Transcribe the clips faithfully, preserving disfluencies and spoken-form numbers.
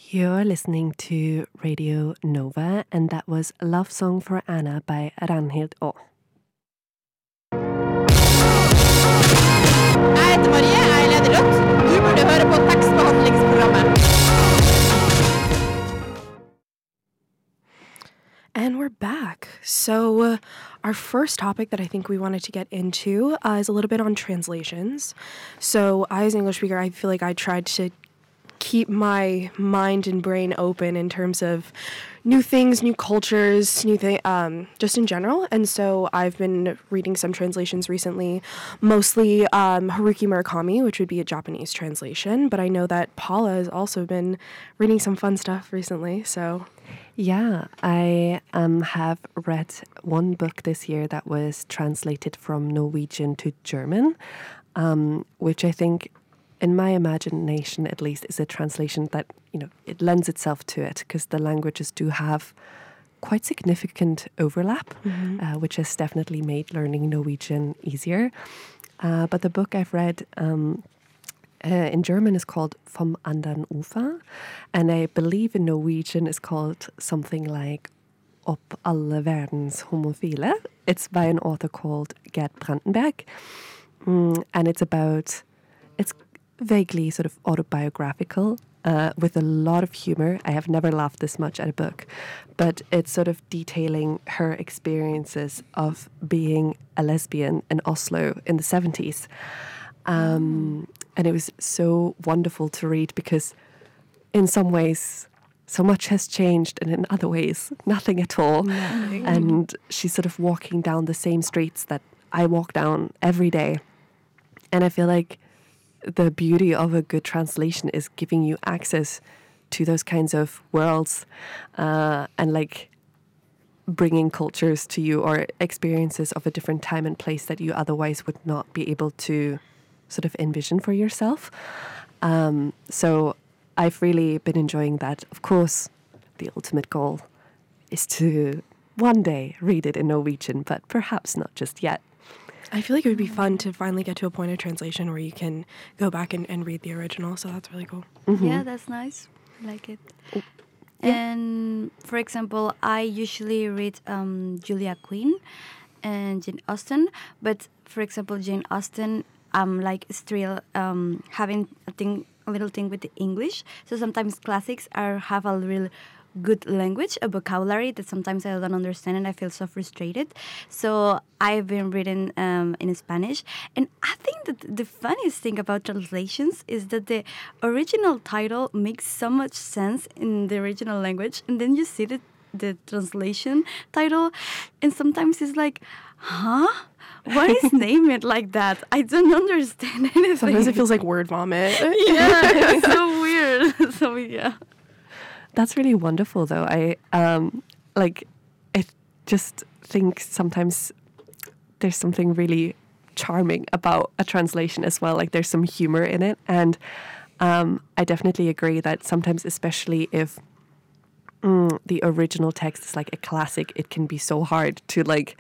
You're listening to Radio Nova, and that was Love Song for Anna by Ragnhild Aa. Jeg heter Marie, jeg er leder Rødt. Du burde høre på tekstbehandlingsprogrammet. And we're back. So uh, our first topic that I think we wanted to get into uh, is a little bit on translations. So I, as an English speaker, I feel like I tried to keep my mind and brain open in terms of new things, new cultures, new thing, um, just in general. And so I've been reading some translations recently, mostly um, Haruki Murakami, which would be a Japanese translation. But I know that Paula has also been reading some fun stuff recently. So yeah, I um, have read one book this year that was translated from Norwegian to German, um, which I think, in my imagination at least, is a translation that, you know, it lends itself to it because the languages do have quite significant overlap, mm-hmm. uh, which has definitely made learning Norwegian easier. Uh, but the book I've read um, uh, in German is called Vom andern Ufer, and I believe in Norwegian is called something like Opp alle verdens homofile. It's by an author called Gerd Brandenberg, mm, and it's about, it's vaguely sort of autobiographical, uh, with a lot of humor. I have never laughed this much at a book, but it's sort of detailing her experiences of being a lesbian in Oslo in the seventies. Um, and it was so wonderful to read because in some ways so much has changed, and in other ways nothing at all. Nothing. And she's sort of walking down the same streets that I walk down every day. And I feel like the beauty of a good translation is giving you access to those kinds of worlds, uh, and like bringing cultures to you or experiences of a different time and place that you otherwise would not be able to sort of envision for yourself. Um, so I've really been enjoying that. Of course, the ultimate goal is to one day read it in Norwegian, but perhaps not just yet. I feel like it would be fun to finally get to a point of translation where you can go back and, and read the original, so that's really cool. Mm-hmm. Yeah, that's nice. I like it. Yeah. And, for example, I usually read um, Julia Quinn and Jane Austen, but, for example, Jane Austen, I'm like still um, having a thing, a little thing with the English, so sometimes classics are have a real good language, a vocabulary that sometimes I don't understand and I feel so frustrated. So I've been reading um, in Spanish. And I think that the funniest thing about translations is that the original title makes so much sense in the original language. And then you see the, the translation title and sometimes it's like, huh? Why is name it like that? I don't understand anything. Sometimes it feels like word vomit. Yeah, it's so weird. So yeah. That's really wonderful, though. I um, like. I just think sometimes there's something really charming about a translation as well. Like there's some humor in it, and um, I definitely agree that sometimes, especially if mm, the original text is like a classic, it can be so hard to like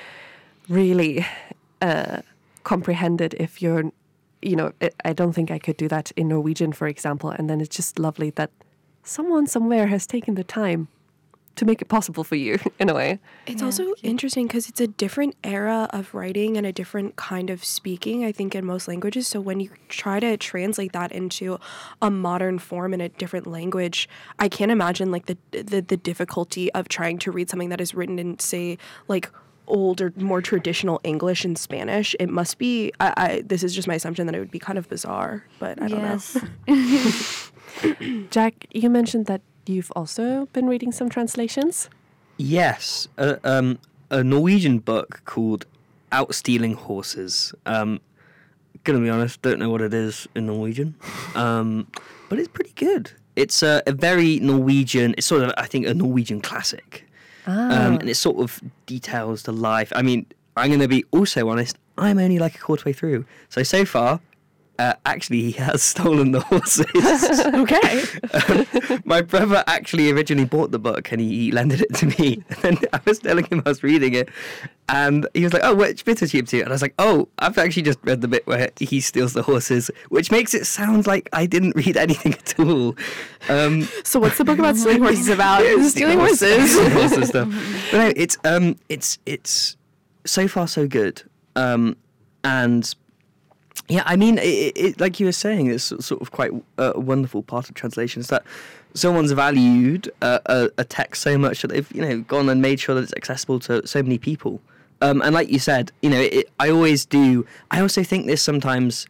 really uh, comprehend it if you're, you know. It, I don't think I could do that in Norwegian, for example. And then it's just lovely that someone somewhere has taken the time to make it possible for you, in a way. It's yeah, also interesting because it's a different era of writing and a different kind of speaking, I think, in most languages. So when you try to translate that into a modern form in a different language, I can't imagine like the the, the difficulty of trying to read something that is written in, say, like old or more traditional English and Spanish. It must be, I, I this is just my assumption that it would be kind of bizarre, but I don't yes. know. Jack, you mentioned that you've also been reading some translations? Yes, a, um, a Norwegian book called Outstealing Horses. Um, gonna be honest, don't know what it is in Norwegian, um, but it's pretty good. It's a, a very Norwegian, it's sort of, I think, a Norwegian classic. Ah. Um, and it sort of details the life. I mean, I'm going to be also honest, I'm only like a quarter way through. So, so far, uh, actually he has stolen the horses. Okay. um, my brother actually originally bought the book and he, he lended it to me. And I was telling him I was reading it, and he was like, "Oh, which bit is he up to?" And I was like, "Oh, I've actually just read the bit where he steals the horses," which makes it sound like I didn't read anything at all. Um, So what's the book about stealing horses about? Stealing horses. horses stuff. But no, it's um, it's it's so far so good. Um, and yeah, I mean, it, it, like you were saying, it's sort of quite uh, a wonderful part of translation is that someone's valued uh, a, a text so much that they've, you know, gone and made sure that it's accessible to so many people. Um, and like you said, you know, it, I always do. I also think this sometimes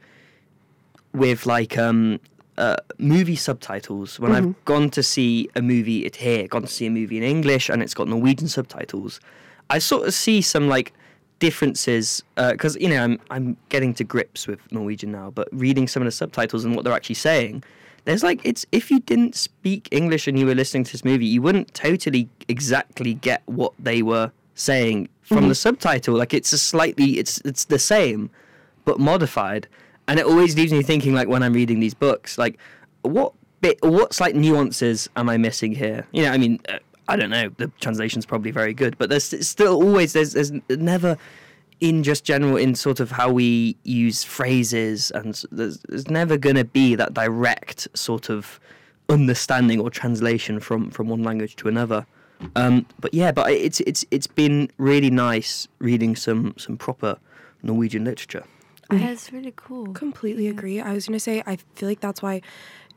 with like um, uh, movie subtitles. When Mm-hmm. I've gone to see a movie it here, gone to see a movie in English, and it's got Norwegian subtitles, I sort of see some like differences because uh, you know I'm I'm getting to grips with Norwegian now, but reading some of the subtitles and what they're actually saying, there's like it's if you didn't speak English and you were listening to this movie, you wouldn't totally exactly get what they were saying from Mm-hmm. the subtitle. Like it's a slightly it's it's the same but modified, and it always leaves me thinking like when I'm reading these books, like what bit what slight nuances am I missing here? You know, I mean. Uh, I don't know. The translation's probably very good, but there's still always there's there's never in just general in sort of how we use phrases, and there's, there's never going to be that direct sort of understanding or translation from, from one language to another. Um, but yeah, but it's it's it's been really nice reading some some proper Norwegian literature. That's really cool. Completely agree. I was going to say, I feel like that's why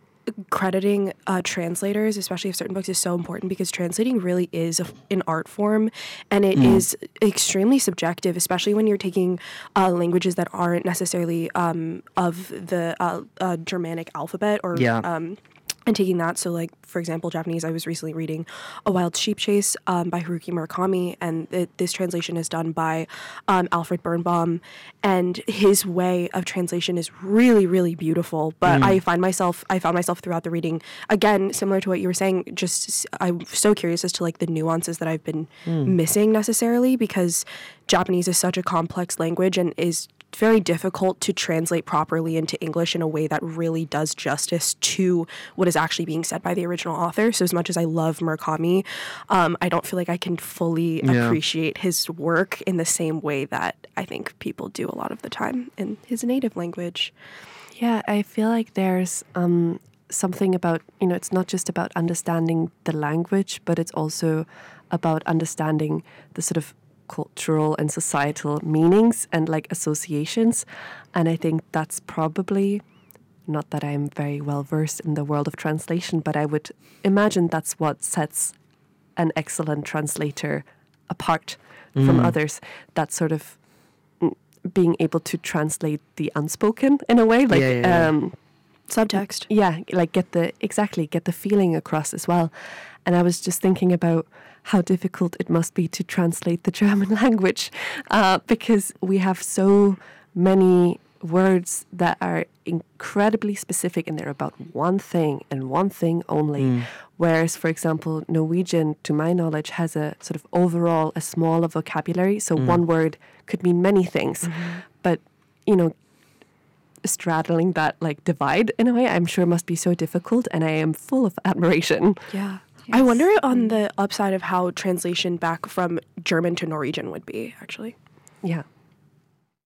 crediting uh, translators, especially of certain books, is so important because translating really is a, an art form, and it Mm. is extremely subjective, especially when you're taking uh, languages that aren't necessarily um, of the uh, uh, Germanic alphabet or Yeah. um, and taking that. So, like, for example, Japanese, I was recently reading A Wild Sheep Chase um, by Haruki Murakami, and it, this translation is done by um, Alfred Birnbaum, and his way of translation is really, really beautiful. But I find myself, I found myself throughout the reading, again, similar to what you were saying, just s- I'm so curious as to, like, the nuances that I've been missing necessarily, because Japanese is such a complex language and is very difficult to translate properly into English in a way that really does justice to what is actually being said by the original author. So as much as I love Murakami, um, I don't feel like I can fully Yeah. appreciate his work in the same way that I think people do a lot of the time in his native language. Yeah, I feel like there's um, something about, you know, it's not just about understanding the language, but it's also about understanding the sort of cultural and societal meanings and like associations. And I think that's probably, not that I'm very well versed in the world of translation, but I would imagine that's what sets an excellent translator apart from others. That sort of mm, being able to translate the unspoken in a way, like Yeah, yeah, yeah. um Subtext. yeah, like get the exactly get the feeling across as well. And I was just thinking about how difficult it must be to translate the German language uh, because we have so many words that are incredibly specific and they're about one thing and one thing only. Whereas, for example, Norwegian, to my knowledge, has a sort of overall a smaller vocabulary. So one word could mean many things. But, you know, straddling that like divide in a way, I'm sure must be so difficult, and I am full of admiration. Yeah. I wonder on the upside of how translation back from German to Norwegian would be, actually. Yeah.